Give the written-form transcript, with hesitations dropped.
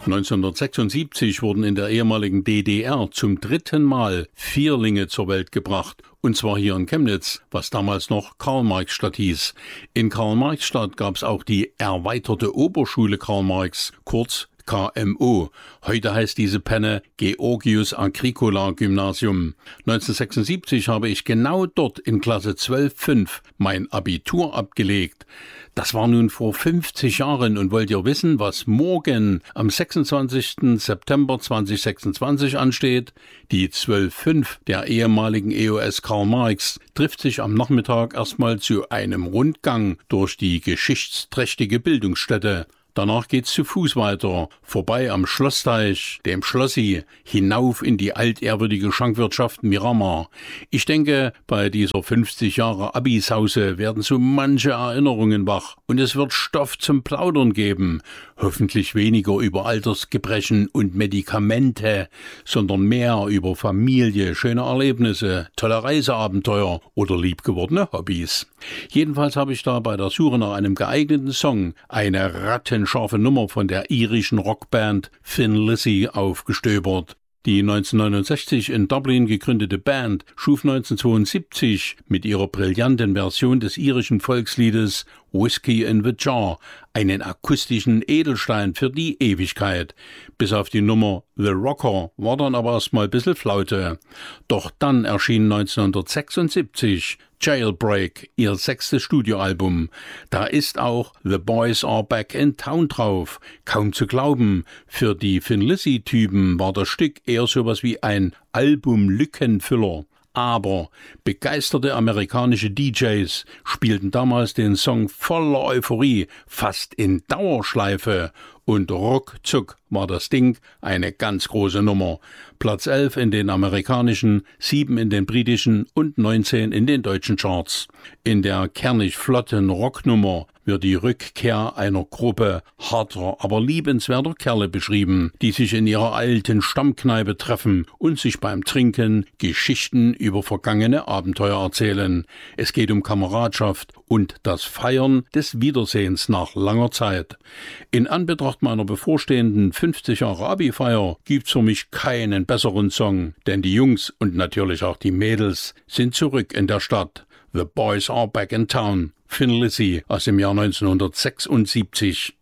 1976 wurden in der ehemaligen DDR zum 3. Mal Vierlinge zur Welt gebracht. Und zwar hier in Chemnitz, was damals noch Karl-Marx-Stadt hieß. In Karl-Marx-Stadt gab es auch die erweiterte Oberschule Karl Marx, kurz KMO. Heute heißt diese Penne Georgius Agricola Gymnasium. 1976 habe ich genau dort in Klasse 12/5 mein Abitur abgelegt. Das war nun vor 50 Jahren und wollt ihr wissen, was morgen am 26. September 2026 ansteht? Die 12/5 der ehemaligen EOS Karl Marx trifft sich am Nachmittag erstmal zu einem Rundgang durch die geschichtsträchtige Bildungsstätte. Danach geht's zu Fuß weiter, vorbei am Schlossteich, dem Schlossi, hinauf in die altehrwürdige Schankwirtschaft Miramar. Ich denke, bei dieser 50 Jahre Abisause werden so manche Erinnerungen wach und es wird Stoff zum Plaudern geben. Hoffentlich weniger über Altersgebrechen und Medikamente, sondern mehr über Familie, schöne Erlebnisse, tolle Reiseabenteuer oder liebgewordene Hobbys. Jedenfalls habe ich da bei der Suche nach einem geeigneten Song eine rattenscharfe Nummer von der irischen Rockband Thin Lizzy aufgestöbert. Die 1969 in Dublin gegründete Band schuf 1972 mit ihrer brillanten Version des irischen Volksliedes Whiskey in the Jar einen akustischen Edelstein für die Ewigkeit. Bis auf die Nummer The Rocker war dann aber erstmal ein bisschen Flaute. Doch dann erschien 1976 Jailbreak, ihr 6. Studioalbum. Da ist auch The Boys Are Back in Town drauf. Kaum zu glauben, für die Thin Lizzy-Typen war das Stück eher sowas wie ein Album-Lückenfüller. Aber begeisterte amerikanische DJs spielten damals den Song voller Euphorie, fast in Dauerschleife. Und ruckzuck war das Ding eine ganz große Nummer. Platz 11 in den amerikanischen, 7 in den britischen und 19 in den deutschen Charts. In der kernig flotten Rocknummer wird die Rückkehr einer Gruppe harter, aber liebenswerter Kerle beschrieben, die sich in ihrer alten Stammkneipe treffen und sich beim Trinken Geschichten über vergangene Abenteuer erzählen. Es geht um Kameradschaft und das Feiern des Wiedersehens nach langer Zeit. In Anbetracht meiner bevorstehenden 50 Jahre Abi-Feier gibt's für mich keinen besseren Song, denn die Jungs und natürlich auch die Mädels sind zurück in der Stadt. The Boys Are Back in Town. Thin Lizzy aus dem Jahr 1976.